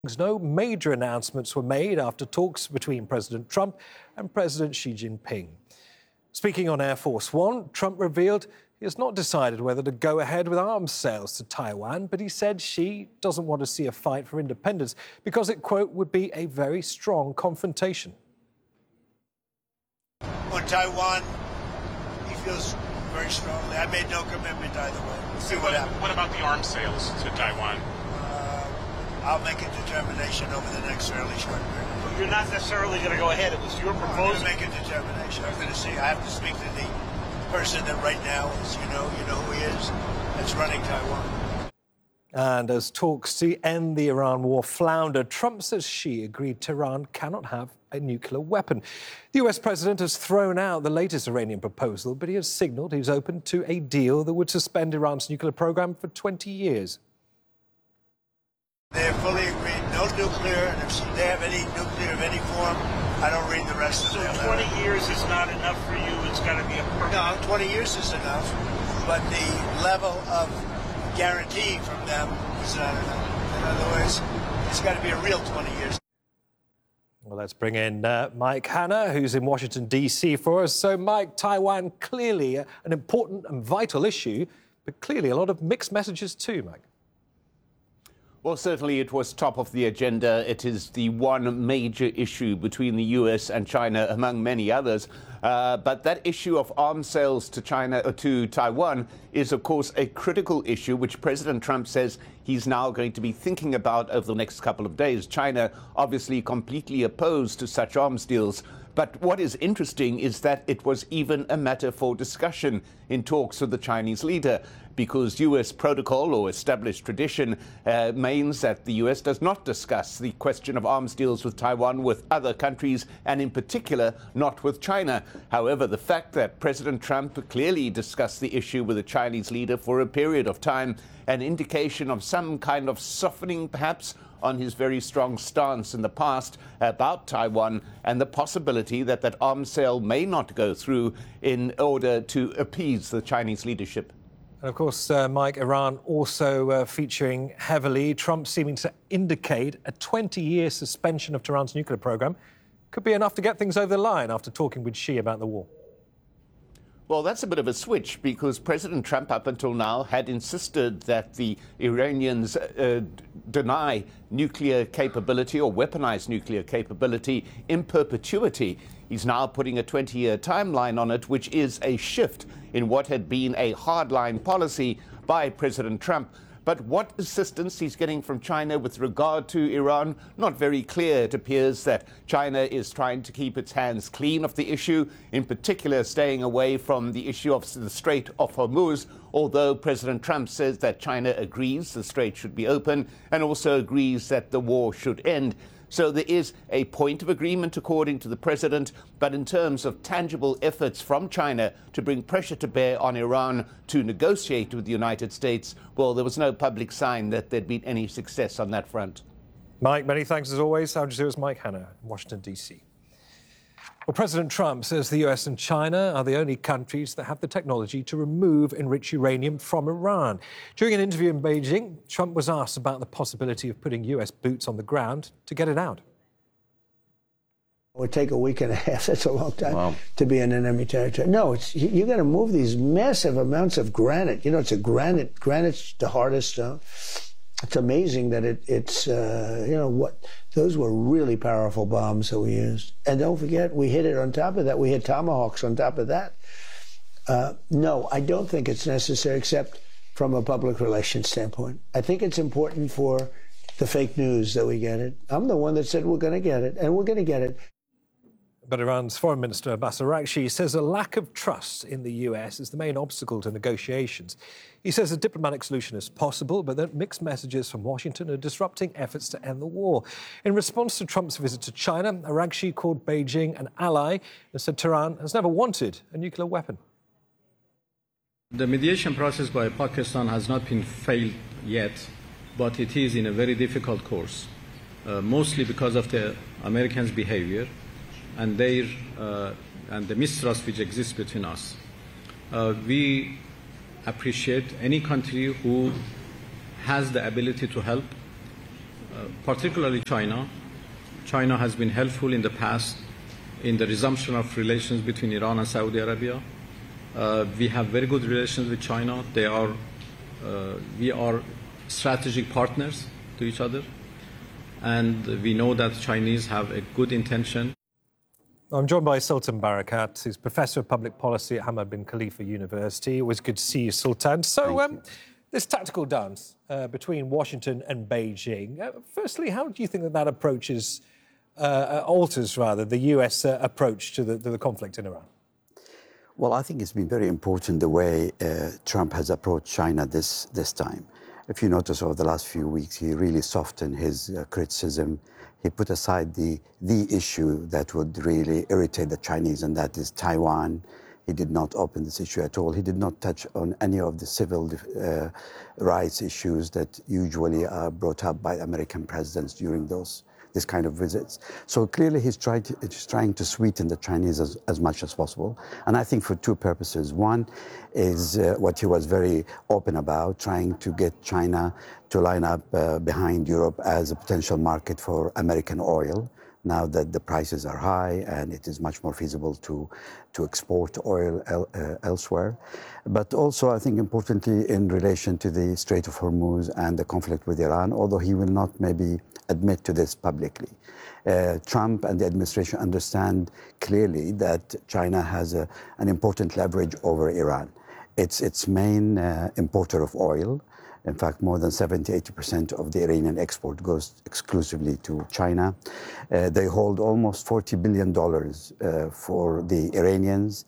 No major announcements were made after talks between President Trump and President Xi Jinping. Speaking on Air Force One, Trump revealed he has not decided whether to go ahead with arms sales to Taiwan, but he said Xi doesn't want to see a fight for independence because it, quote, would be a very strong confrontation. On Taiwan, he feels very strongly. I made no commitment either way. We'll see what happens. What about the arms sales to Taiwan? I'll make a determination over the next fairly short period. You're not necessarily going to go ahead. It was your proposal. I'm going to make a determination. I'm going to see. I have to speak to the person that right now, as you know who he is, that's running Taiwan. And as talks to end the Iran war flounder, Trump says Xi agreed Tehran cannot have a nuclear weapon. The US president has thrown out the latest Iranian proposal, but he has signalled he's open to a deal that would suspend Iran's nuclear program for 20 years. They have fully agreed, no nuclear, and if they have any nuclear of any form, I don't read the rest of it. So 20 years is not enough for you, it's got to be a permanent. No, 20 years is enough, but the level of guarantee from them is not enough. In other words, it's got to be a real 20 years. Well, let's bring in Mike Hanna, who's in Washington, D.C. for us. So, Mike, Taiwan, clearly an important and vital issue, but clearly a lot of mixed messages too, Mike. Well, certainly it was top of the agenda. It is the one major issue between the U.S. and China, among many others. But that issue of arms sales to to Taiwan is, of course, a critical issue, which President Trump says he's now going to be thinking about over the next couple of days. China obviously completely opposed to such arms deals. But what is interesting is that it was even a matter for discussion in talks with the Chinese leader, because U.S. protocol or established tradition means that the U.S. does not discuss the question of arms deals with Taiwan with other countries, and in particular not with China. However, the fact that President Trump clearly discussed the issue with the Chinese leader for a period of time, an indication of some kind of softening perhaps on his very strong stance in the past about Taiwan and the possibility that that arms sale may not go through in order to appease the Chinese leadership. And of course, Mike, Iran also featuring heavily. Trump seeming to indicate a 20-year suspension of Tehran's nuclear program could be enough to get things over the line after talking with Xi about the war. Well, that's a bit of a switch, because President Trump up until now had insisted that the Iranians deny nuclear capability or weaponized nuclear capability in perpetuity. He's now putting a 20-year timeline on it, which is a shift in what had been a hardline policy by President Trump. But what assistance he's getting from China with regard to Iran, not very clear. It appears that China is trying to keep its hands clean of the issue, in particular staying away from the issue of the Strait of Hormuz, although President Trump says that China agrees the strait should be open and also agrees that the war should end. So there is a point of agreement, according to the president, but in terms of tangible efforts from China to bring pressure to bear on Iran to negotiate with the United States, well, there was no public sign that there'd been any success on that front. Mike, many thanks as always. Al Jazeera's Mike Hanna, Washington, D.C. Well, President Trump says the US and China are the only countries that have the technology to remove enriched uranium from Iran. During an interview in Beijing, Trump was asked about the possibility of putting US boots on the ground to get it out. It would take a week and a half. That's a long time to be in enemy territory. No, you got to move these massive amounts of granite. You know, it's granite's the hardest stone. It's amazing that it's those were really powerful bombs that we used. And don't forget, we hit it on top of that. We hit Tomahawks on top of that. No, I don't think it's necessary, except from a public relations standpoint. I think it's important for the fake news that we get it. I'm the one that said we're going to get it, and we're going to get it. But Iran's Foreign Minister Abbas Araghchi says a lack of trust in the US is the main obstacle to negotiations. He says a diplomatic solution is possible, but that mixed messages from Washington are disrupting efforts to end the war. In response to Trump's visit to China, Araghchi called Beijing an ally and said Tehran has never wanted a nuclear weapon. The mediation process by Pakistan has not been failed yet, but it is in a very difficult course, mostly because of the Americans' behavior and and the mistrust which exists between us. We appreciate any country who has the ability to help particularly China. China has been helpful in the past in the resumption of relations between Iran and Saudi Arabia. We have very good relations with China. We are strategic partners to each other, and we know that Chinese have a good intention. I'm joined by Sultan Barakat, who's Professor of Public Policy at Hamad bin Khalifa University. Always good to see you, Sultan. So, this tactical dance between Washington and Beijing, firstly, how do you think that approaches, alters the US approach to the conflict in Iran? Well, I think it's been very important the way Trump has approached China this time. If you notice over the last few weeks, he really softened his criticism. He put aside the issue that would really irritate the Chinese, and that is Taiwan. He did not open this issue at all. He did not touch on any of the civil rights issues that usually are brought up by American presidents during this kind of visits. So clearly he's trying to sweeten the Chinese as much as possible. And I think for two purposes. One is what he was very open about, trying to get China to line up behind Europe as a potential market for American oil, now that the prices are high and it is much more feasible to export oil elsewhere. But also, I think importantly, in relation to the Strait of Hormuz and the conflict with Iran, although he will not maybe admit to this publicly. Trump and the administration understand clearly that China has an important leverage over Iran. It's its main importer of oil. In fact, more than 70-80% of the Iranian export goes exclusively to China. They hold almost $40 billion for the Iranians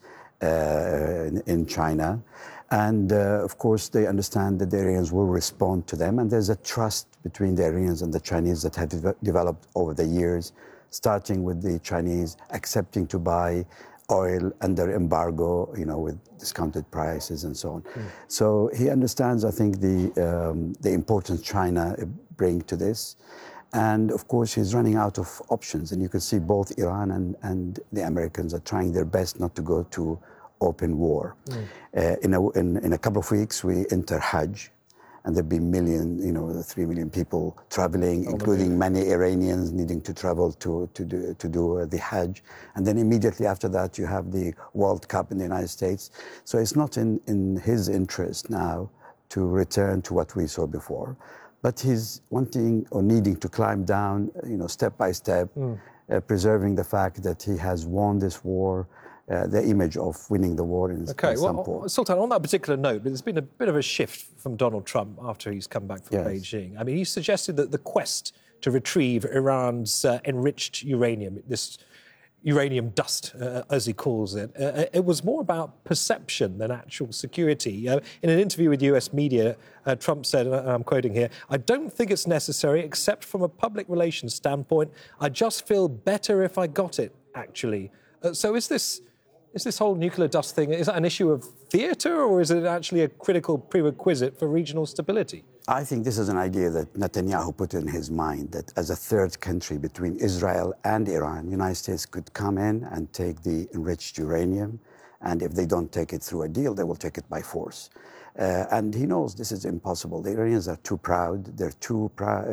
in China. And of course, they understand that the Iranians will respond to them. And there's a trust between the Iranians and the Chinese that have developed over the years, starting with the Chinese accepting to buy oil under embargo, with discounted prices and so on. So he understands, I think, the importance China bring to this. And of course, he's running out of options. And you can see both Iran and the Americans are trying their best not to go to open war. In a couple of weeks, we enter Hajj. And there'll be 3 million people traveling, including many Iranians needing to travel to do the Hajj. And then immediately after that, you have the World Cup in the United States. So it's not in his interest now to return to what we saw before. But he's wanting or needing to climb down, step by step, preserving the fact that he has won this war, the image of winning the war in some point. Sultan, on that particular note, there's been a bit of a shift from Donald Trump after he's come back from Beijing. I mean, he suggested that the quest to retrieve Iran's enriched uranium, this uranium dust, as he calls it, it was more about perception than actual security. In an interview with US media, Trump said, and I'm quoting here, "I don't think it's necessary, except from a public relations standpoint. I just feel better if I got it, actually." So is this whole nuclear dust thing, is that an issue of theatre, or is it actually a critical prerequisite for regional stability? I think this is an idea that Netanyahu put in his mind, that as a third country between Israel and Iran, the United States could come in and take the enriched uranium, and if they don't take it through a deal, they will take it by force. And he knows this is impossible. The Iranians are too proud. They're too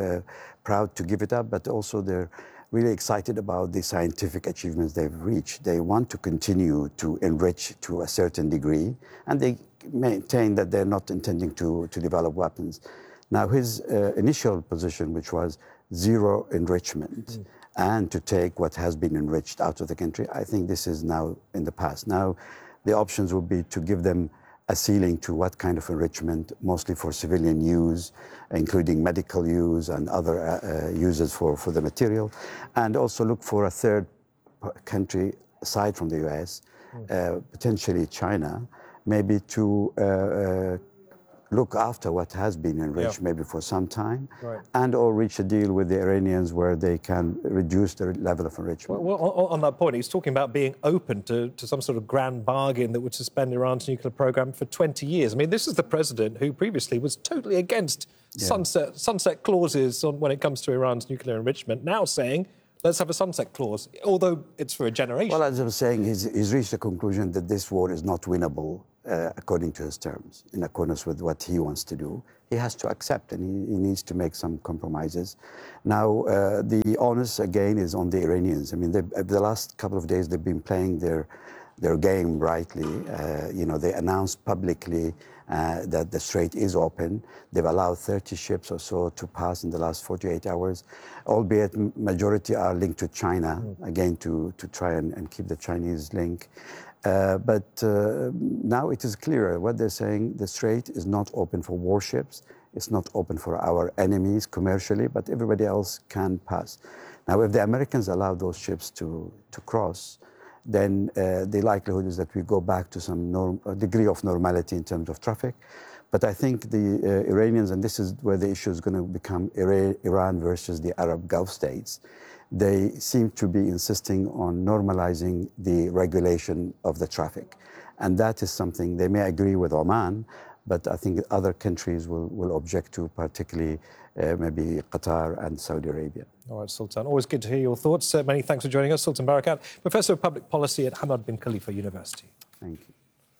proud to give it up, but also they're really excited about the scientific achievements they've reached. They want to continue to enrich to a certain degree, and they maintain that they're not intending to develop weapons. Now, his initial position, which was zero enrichment, and to take what has been enriched out of the country, I think this is now in the past. Now, the options would be to give them a ceiling to what kind of enrichment, mostly for civilian use, including medical use and other uses for the material, and also look for a third country aside from the US, potentially China, maybe to look after what has been enriched maybe for some time, and or reach a deal with the Iranians where they can reduce their level of enrichment. Well, on that point, he's talking about being open to some sort of grand bargain that would suspend Iran's nuclear program for 20 years. I mean, this is the president who previously was totally against sunset clauses when it comes to Iran's nuclear enrichment, now saying, let's have a sunset clause, although it's for a generation. Well, as I was saying, he's reached the conclusion that this war is not winnable according to his terms, in accordance with what he wants to do. he has to accept, and he needs to make some compromises. Now, the onus again is on the Iranians. I mean, the last couple of days they've been playing their game rightly. They announced publicly that the strait is open. They've allowed 30 ships or so to pass in the last 48 hours, albeit majority are linked to China, again, to try and keep the Chinese link. But now it is clear what they're saying. The strait is not open for warships. It's not open for our enemies commercially, but everybody else can pass. Now, if the Americans allow those ships to cross, then the likelihood is that we go back to some degree of normality in terms of traffic. But I think the Iranians, and this is where the issue is going to become Iran versus the Arab Gulf states, they seem to be insisting on normalizing the regulation of the traffic. And that is something they may agree with Oman, but I think other countries will object to, particularly maybe Qatar and Saudi Arabia. All right, Sultan, always good to hear your thoughts. Many thanks for joining us. Sultan Barakat, Professor of Public Policy at Hamad bin Khalifa University. Thank you.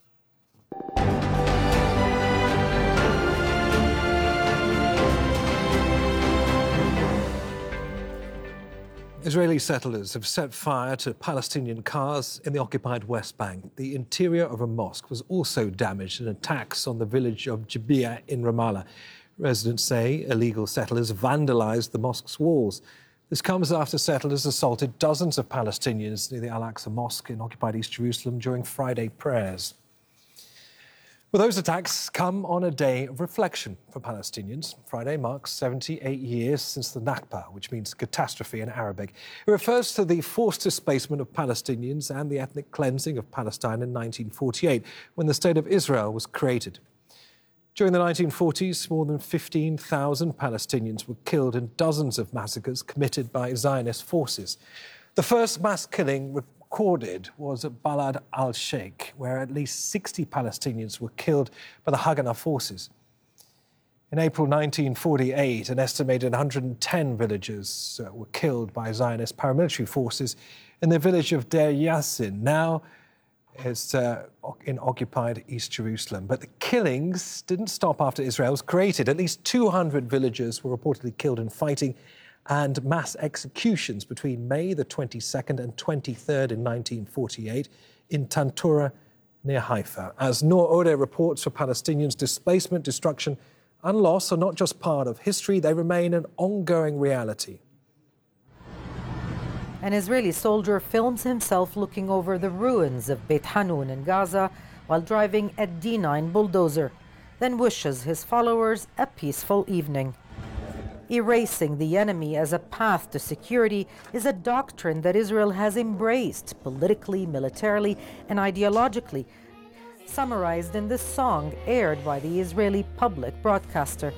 Israeli settlers have set fire to Palestinian cars in the occupied West Bank. The interior of a mosque was also damaged in attacks on the village of Jabiya in Ramallah. Residents say illegal settlers vandalized the mosque's walls. This comes after settlers assaulted dozens of Palestinians near the Al-Aqsa Mosque in occupied East Jerusalem during Friday prayers. Well, those attacks come on a day of reflection for Palestinians. Friday marks 78 years since the Nakba, which means catastrophe in Arabic. It refers to the forced displacement of Palestinians and the ethnic cleansing of Palestine in 1948, when the State of Israel was created. During the 1940s, more than 15,000 Palestinians were killed in dozens of massacres committed by Zionist forces. The first mass killing recorded was at Balad al-Sheikh, where at least 60 Palestinians were killed by the Haganah forces. In April 1948, an estimated 110 villagers were killed by Zionist paramilitary forces in the village of Deir Yassin. Now it's in occupied East Jerusalem. But the killings didn't stop after Israel was created. At least 200 villagers were reportedly killed in fighting and mass executions between May the 22nd and 23rd in 1948 in Tantura near Haifa. As Noor Odeh reports, for Palestinians, displacement, destruction and loss are not just part of history, they remain an ongoing reality. An Israeli soldier films himself looking over the ruins of Beit Hanun in Gaza while driving a D9 bulldozer, then wishes his followers a peaceful evening. Erasing the enemy as a path to security is a doctrine that Israel has embraced politically, militarily, and ideologically, summarized in this song aired by the Israeli public broadcaster.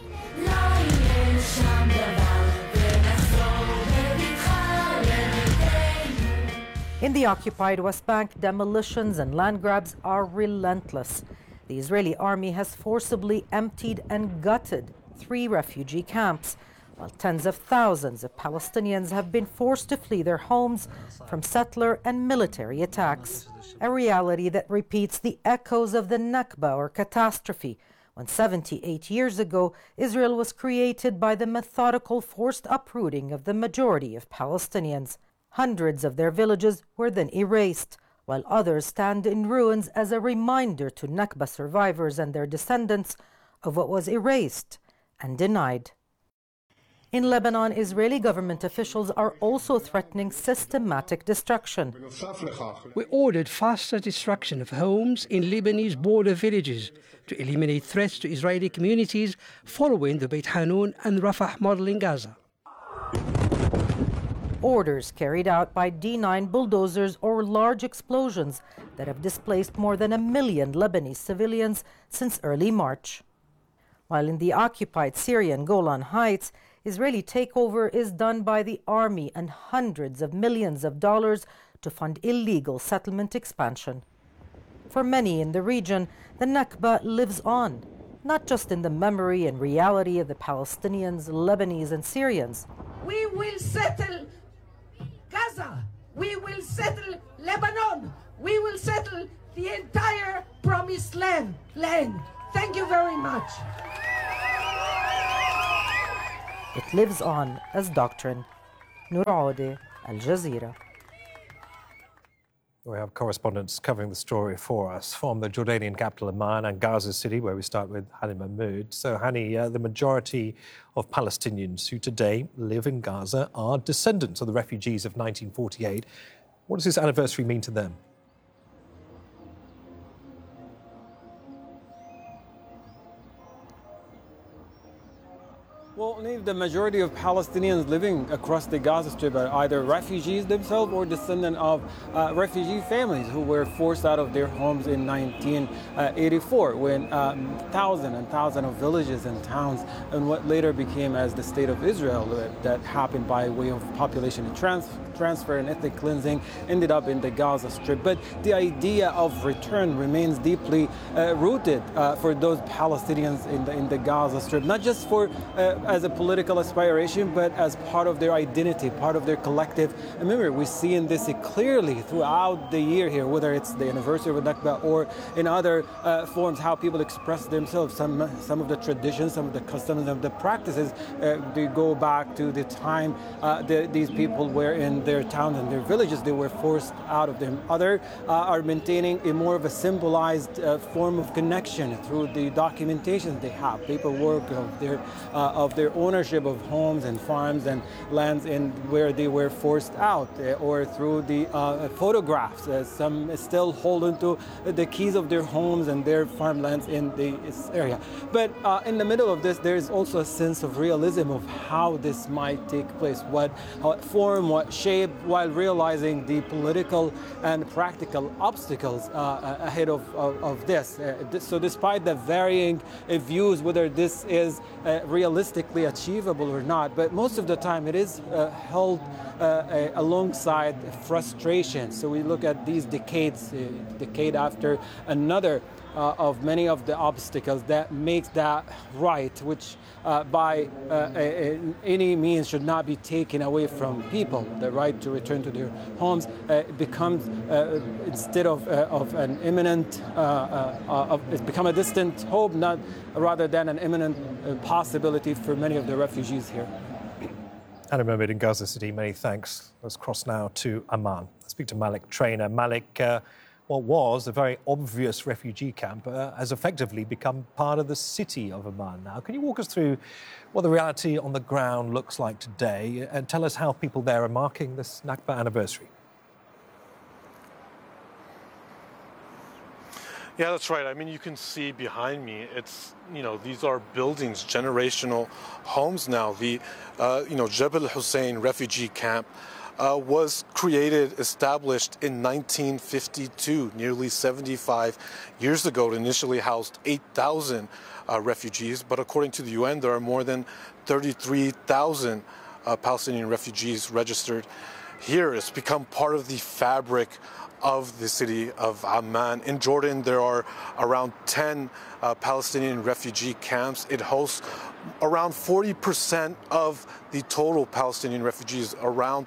In the occupied West Bank, demolitions and land grabs are relentless. The Israeli army has forcibly emptied and gutted 3 refugee camps, while tens of thousands of Palestinians have been forced to flee their homes from settler and military attacks. A reality that repeats the echoes of the Nakba, or catastrophe, when 78 years ago Israel was created by the methodical forced uprooting of the majority of Palestinians. Hundreds of their villages were then erased, while others stand in ruins as a reminder to Nakba survivors and their descendants of what was erased and denied. In Lebanon, Israeli government officials are also threatening systematic destruction. We ordered faster destruction of homes in Lebanese border villages to eliminate threats to Israeli communities following the Beit Hanun and Rafah model in Gaza. Orders carried out by D9 bulldozers or large explosions that have displaced more than 1 million Lebanese civilians since early March. While in the occupied Syrian Golan Heights, Israeli takeover is done by the army and hundreds of millions of dollars to fund illegal settlement expansion. For many in the region, the Nakba lives on, not just in the memory and reality of the Palestinians, Lebanese, and Syrians. We will settle Gaza. We will settle Lebanon. We will settle the entire promised land. Thank you very much. It lives on as doctrine. Noor Audi, Al Jazeera. We have correspondents covering the story for us from the Jordanian capital Amman and Gaza City, where we start with Hani Mahmoud. So, Hani, the majority of Palestinians who today live in Gaza are descendants of the refugees of 1948. What does this anniversary mean to them? Well, Neve, the majority of Palestinians living across the Gaza Strip are either refugees themselves or descendants of refugee families who were forced out of their homes in 1984 when thousands and thousands of villages and towns and what later became as the State of Israel that happened by way of population transfer and ethnic cleansing ended up in the Gaza Strip. But the idea of return remains deeply rooted for those Palestinians in the Gaza Strip, not just for as a political aspiration, but as part of their identity, part of their collective memory. We're seeing this clearly throughout the year here, whether it's the anniversary of Nakba or in other forms, how people express themselves. Some of the traditions, some of the customs, and the practices, they go back to the time these people were in their towns and their villages. They were forced out of them. Others are maintaining a more of a symbolized form of connection through the documentation they have, paperwork of their ownership of homes and farms and lands in where they were forced out, or through the photographs. Some still hold onto the keys of their homes and their farmlands in this area. But in the middle of this, there is also a sense of realism of how this might take place, what form, what shape, while realizing the political and practical obstacles ahead of this. So despite the varying views whether this is realistically achievable or not, but most of the time it is held alongside frustration. So we look at these decades, decade after another, of many of the obstacles that makes that right, which by any means should not be taken away from people. The right to return to their homes becomes, instead of an imminent, it's become a distant hope, not rather than an imminent possibility for many of the refugees here. Hani Mahmoud in Gaza City, many thanks. Let's cross now to Amman. Let's speak to Malik Trainer. Malik, what was a very obvious refugee camp has effectively become part of the city of Amman now. Can you walk us through what the reality on the ground looks like today and tell us how people there are marking this Nakba anniversary? Yeah, that's right. I mean, you can see behind me, it's, these are buildings, generational homes now. The, Jebel Hussein refugee camp was established in 1952, nearly 75 years ago. It initially housed 8,000 refugees, but according to the UN, there are more than 33,000 Palestinian refugees registered here. It's become part of the fabric of the city of Amman. In Jordan, there are around 10 Palestinian refugee camps. It hosts around 40% of the total Palestinian refugees. Around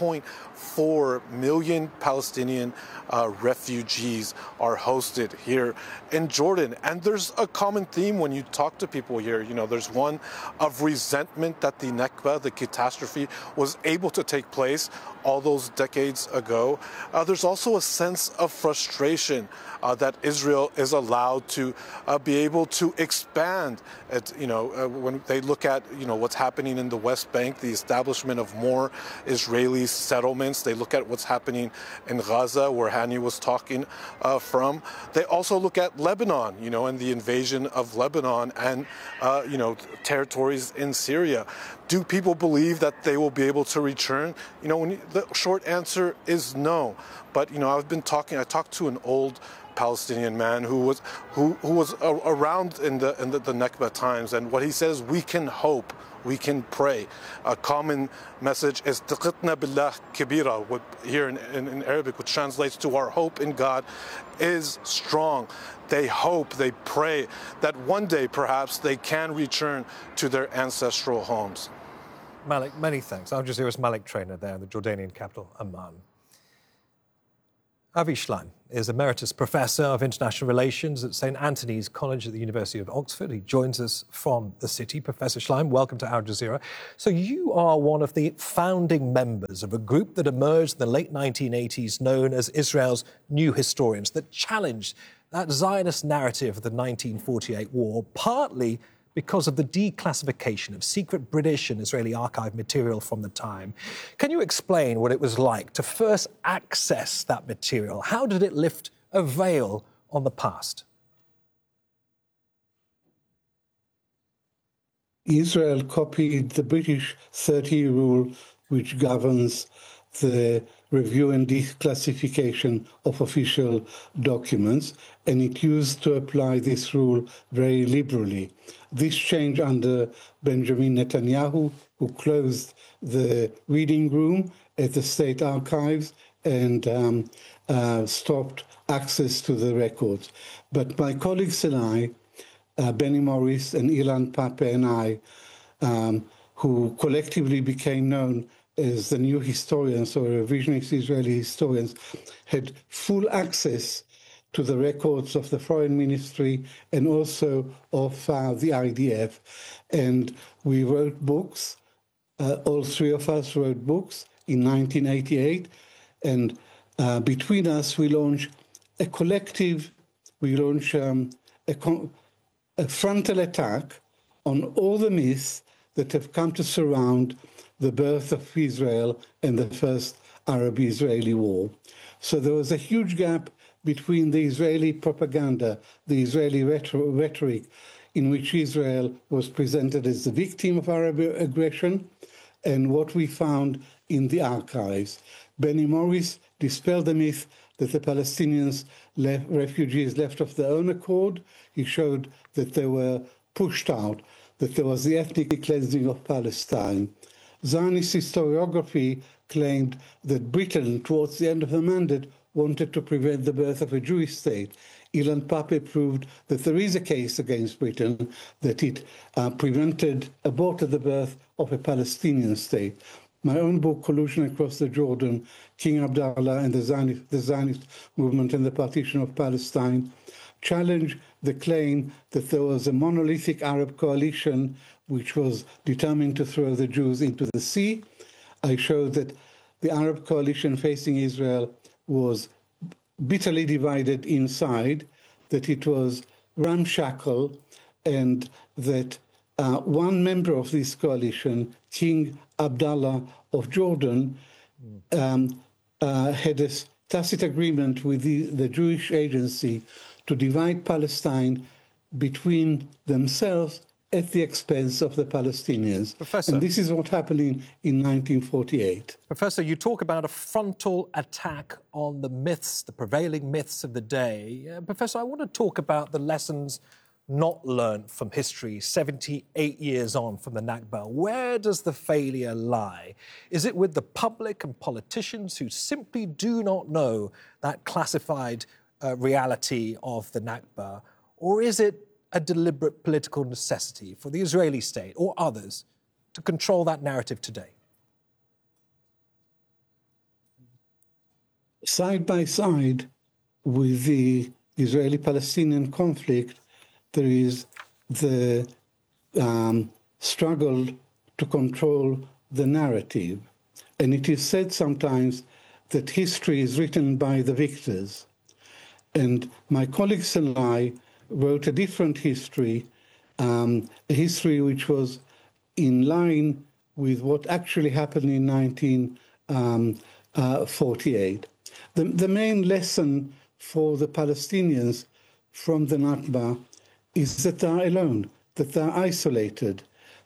2.4 million Palestinian refugees are hosted here in Jordan. And there's a common theme when you talk to people here. There's one of resentment that the Nakba, the catastrophe, was able to take place all those decades ago. There's also a sense of frustration that Israel is allowed to be able to expand. When they look at what's happening in the West Bank, the establishment of more Israeli settlements, they look at what's happening in Gaza, where Hani was talking from. They also look at Lebanon, and the invasion of Lebanon and territories in Syria. Do people believe that they will be able to return? The short answer is no. But I talked to an old Palestinian man who was around in the Nakba times, and what he says, we can hope, we can pray. A common message is "Taqitna billah kabira," here in Arabic, which translates to "our hope in God is strong." They hope, they pray that one day perhaps they can return to their ancestral homes. Malik, many thanks. Al Jazeera's Malik Trainer there in the Jordanian capital, Amman. Avi Shlaim is Emeritus Professor of International Relations at St Antony's College at the University of Oxford. He joins us from the city. Professor Shlaim, welcome to Al Jazeera. So you are one of the founding members of a group that emerged in the late 1980s known as Israel's New Historians that challenged that Zionist narrative of the 1948 war, partly because of the declassification of secret British and Israeli archive material from the time. Can you explain what it was like to first access that material? How did it lift a veil on the past? Israel copied the British 30 rule, which governs the review and declassification of official documents, and it used to apply this rule very liberally. This changed under Benjamin Netanyahu, who closed the reading room at the State Archives and stopped access to the records. But my colleagues and I, Benny Morris and Ilan Pappé and I, who collectively became known as the New Historians or Revisionist Israeli Historians, had full access to the records of the Foreign Ministry and also of the IDF. And we wrote books, all three of us wrote books in 1988. And between us, we launched a collective, a frontal attack on all the myths that have come to surround the birth of Israel and the first Arab-Israeli war. So there was a huge gap between the Israeli propaganda, the Israeli rhetoric, in which Israel was presented as the victim of Arab aggression, and what we found in the archives. Benny Morris dispelled the myth that the Palestinians, refugees, left of their own accord. He showed that they were pushed out, that there was the ethnic cleansing of Palestine. Zionist historiography claimed that Britain, towards the end of the mandate, wanted to prevent the birth of a Jewish state. Ilan Pappé proved that there is a case against Britain, that it aborted the birth of a Palestinian state. My own book, Collusion Across the Jordan, King Abdullah and the Zionist movement and the partition of Palestine, challenged the claim that there was a monolithic Arab coalition which was determined to throw the Jews into the sea. I showed that the Arab coalition facing Israel was bitterly divided inside, that it was ramshackle, and that one member of this coalition, King Abdullah of Jordan, had a tacit agreement with the Jewish Agency to divide Palestine between themselves at the expense of the Palestinians. Professor, and this is what happened in 1948. Professor, you talk about a frontal attack on the myths, the prevailing myths of the day. Professor, I want to talk about the lessons not learned from history 78 years on from the Nakba. Where does the failure lie? Is it with the public and politicians who simply do not know that classified reality of the Nakba? Or is it a deliberate political necessity for the Israeli state or others to control that narrative today? Side by side with the Israeli-Palestinian conflict, there is the struggle to control the narrative. And it is said sometimes that history is written by the victors. And my colleagues and I wrote a different history, a history which was in line with what actually happened in 1948. The main lesson for the Palestinians from the Nakba is that they are alone, that they are isolated.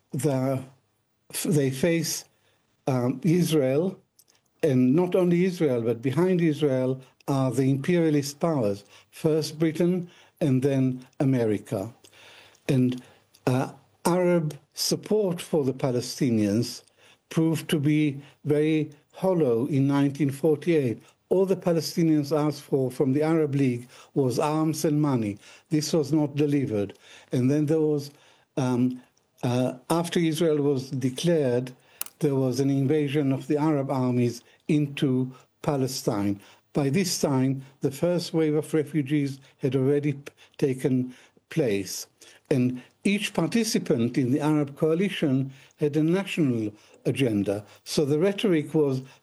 They face Israel, and not only Israel, but behind Israel are the imperialist powers, first Britain and then America. And Arab support for the Palestinians proved to be very hollow in 1948. All the Palestinians asked for from the Arab League was arms and money. This was not delivered. And then there was, after Israel was declared, there was an invasion of the Arab armies into Palestine. By this time, the first wave of refugees had already taken place, and each participant in the Arab coalition had a national agenda. So the rhetoric was